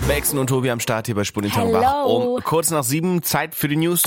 Maxen und Tobi am Start hier bei Sputnik Wach. Um kurz nach 7, Zeit für die News.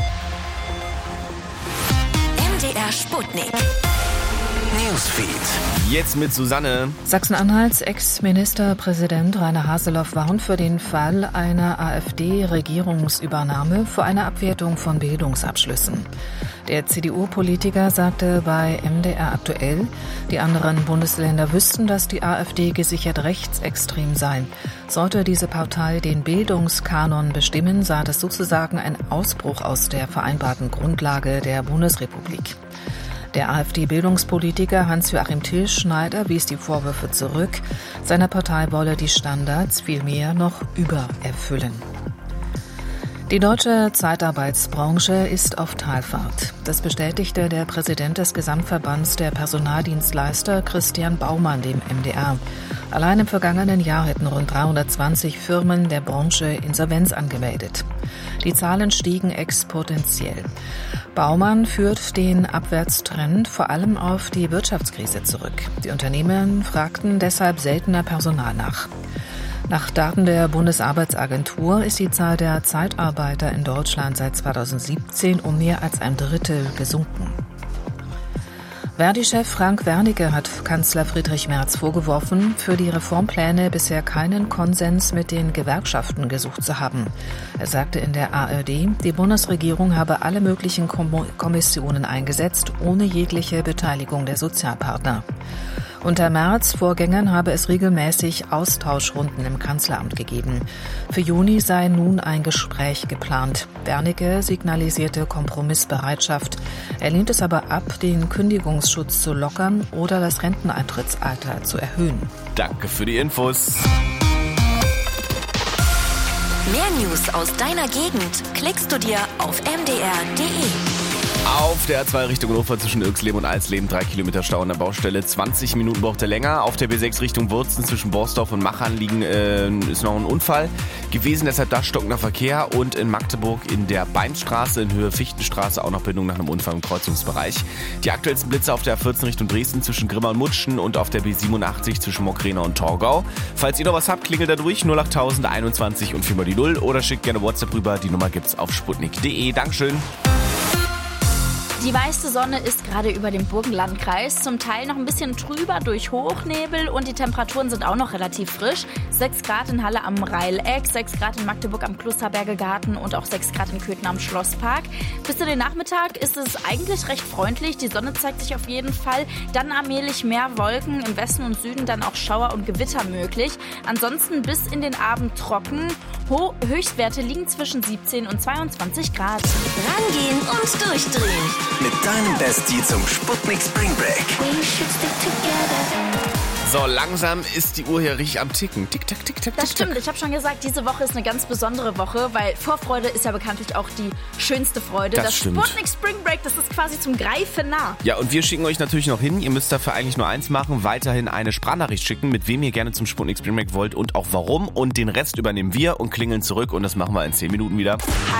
MDR Sputnik. Newsfeed. Jetzt mit Susanne. Sachsen-Anhalts Ex-Ministerpräsident Rainer Haseloff warnt für den Fall einer AfD-Regierungsübernahme vor einer Abwertung von Bildungsabschlüssen. Der CDU-Politiker sagte bei MDR aktuell, die anderen Bundesländer wüssten, dass die AfD gesichert rechtsextrem sei. Sollte diese Partei den Bildungskanon bestimmen, sei das sozusagen ein Ausbruch aus der vereinbarten Grundlage der Bundesrepublik. Der AfD-Bildungspolitiker Hans-Joachim Till-Schneider wies die Vorwürfe zurück. Seine Partei wolle die Standards vielmehr noch übererfüllen. Die deutsche Zeitarbeitsbranche ist auf Talfahrt. Das bestätigte der Präsident des Gesamtverbands der Personaldienstleister Christian Baumann dem MDR. Allein im vergangenen Jahr hätten rund 320 Firmen der Branche Insolvenz angemeldet. Die Zahlen stiegen exponentiell. Baumann führt den Abwärtstrend vor allem auf die Wirtschaftskrise zurück. Die Unternehmen fragten deshalb seltener Personal nach. Nach Daten der Bundesarbeitsagentur ist die Zahl der Zeitarbeiter in Deutschland seit 2017 um mehr als ein Drittel gesunken. Verdi-Chef Frank Wernicke hat Kanzler Friedrich Merz vorgeworfen, für die Reformpläne bisher keinen Konsens mit den Gewerkschaften gesucht zu haben. Er sagte in der ARD, die Bundesregierung habe alle möglichen Kommissionen eingesetzt, ohne jegliche Beteiligung der Sozialpartner. Unter Merz Vorgängern habe es regelmäßig Austauschrunden im Kanzleramt gegeben. Für Juni sei nun ein Gespräch geplant. Wernicke signalisierte Kompromissbereitschaft. Er lehnt es aber ab, den Kündigungsschutz zu lockern oder das Renteneintrittsalter zu erhöhen. Danke für die Infos. Mehr News aus deiner Gegend klickst du dir auf mdr.de. Auf der A2 Richtung Hannover zwischen Irxleben und Alsleben 3 Kilometer Stau an der Baustelle. 20 Minuten braucht er länger. Auf der B6 Richtung Wurzen zwischen Borsdorf und Machern ist noch ein Unfall gewesen. Deshalb da stockender Verkehr. Und in Magdeburg in der Beinstraße in Höhe Fichtenstraße auch noch Bildung nach einem Unfall im Kreuzungsbereich. Die aktuellsten Blitze auf der A14 Richtung Dresden zwischen Grimma und Mutschen und auf der B87 zwischen Mockrena und Torgau. Falls ihr noch was habt, klingelt da durch 08021 und 4 mal die 0 oder schickt gerne WhatsApp rüber. Die Nummer gibt's auf sputnik.de. Dankeschön. Die weiße Sonne ist gerade über dem Burgenlandkreis, zum Teil noch ein bisschen trüber durch Hochnebel und die Temperaturen sind auch noch relativ frisch. 6 Grad in Halle am Reileck, 6 Grad in Magdeburg am Klosterberger Garten und auch 6 Grad in Köthen am Schlosspark. Bis in den Nachmittag ist es eigentlich recht freundlich, die Sonne zeigt sich auf jeden Fall. Dann allmählich mehr Wolken, im Westen und Süden dann auch Schauer und Gewitter möglich. Ansonsten bis in den Abend trocken. Höchstwerte liegen zwischen 17 und 22 Grad. Rangehen und durchdrehen. Mit deinem Bestie zum Sputnik Spring Break. So, langsam ist die Uhr hier richtig am Ticken. Tick, tack, tick, tack, Das tick, tack. stimmt, ich habe schon gesagt, diese Woche ist eine ganz besondere Woche, weil Vorfreude ist ja bekanntlich auch die schönste Freude. Das stimmt. Sputnik Spring Break, das ist quasi zum Greifen nah. Ja, und wir schicken euch natürlich noch hin. Ihr müsst dafür eigentlich nur eins machen, weiterhin eine Sprachnachricht schicken, mit wem ihr gerne zum Sputnik Spring Break wollt und auch warum. Und den Rest übernehmen wir und klingeln zurück und das machen wir in 10 Minuten wieder.